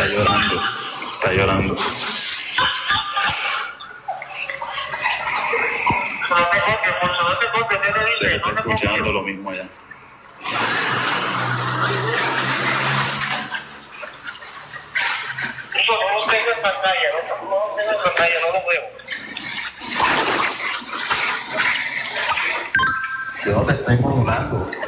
Está llorando. Está llorando. Le está escuchando lo mismo allá. Eso no lo tengo en pantalla, no lo veo. Yo no te estoy modulando.